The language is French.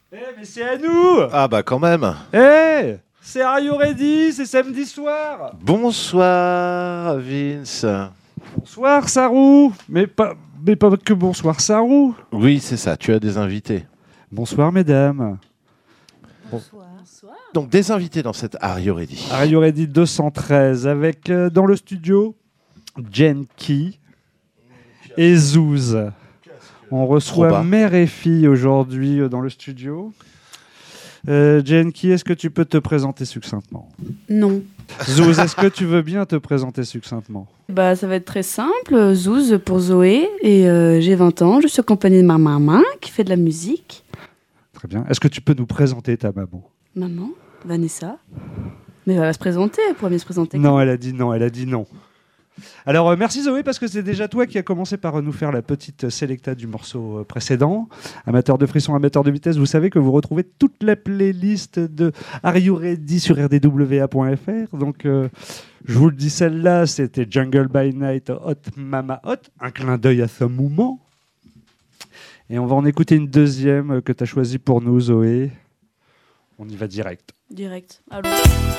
Mais c'est à nous. Ah bah quand même. C'est Are You Ready, c'est samedi soir. Bonsoir Vince. Bonsoir Sarou. Mais pas que bonsoir Sarou. Oui, c'est ça, tu as des invités. Bonsoir mesdames. Bonsoir. Donc des invités dans cette Are You Ready. Are You Ready 213 avec dans le studio Jenki et Zouz. On reçoit mère et fille aujourd'hui dans le studio. Jenki, est-ce que tu peux te présenter succinctement ? Non. Zouz, est-ce que tu veux bien te présenter succinctement ? Ça va être très simple. Zouz pour Zoé. Et j'ai 20 ans. Je suis accompagnée de ma maman qui fait de la musique. Très bien. Est-ce que tu peux nous présenter ta maman ? Maman, Vanessa. Mais elle va se présenter. Elle pourra bien se présenter. Non, elle a dit non. Alors, merci Zoé, parce que c'est déjà toi qui as commencé par nous faire la petite sélecta du morceau précédent. Amateurs de frissons, amateurs de vitesse, vous savez que vous retrouvez toute la playlist de Are You Ready sur rdwa.fr. Donc, je vous le dis, celle-là, c'était Jungle by Night, Hot Mama Hot, un clin d'œil à ce moment. Et on va en écouter une deuxième que tu as choisie pour nous, Zoé. On y va direct. Direct. Allô.